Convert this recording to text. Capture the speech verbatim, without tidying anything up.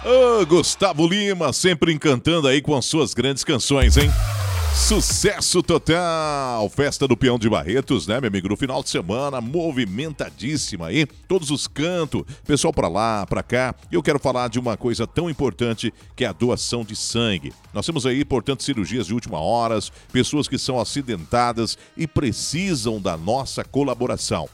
Ô, Gustavo Lima, sempre encantando aí com as suas grandes canções, hein? Sucesso total! Festa do Peão de Barretos, né, meu amigo? No final de semana, movimentadíssima aí. Todos os cantos, pessoal pra lá, pra cá. E eu quero falar de uma coisa tão importante que é a doação de sangue. Nós temos aí, portanto, cirurgias de última hora, pessoas que são acidentadas e precisam da nossa colaboração.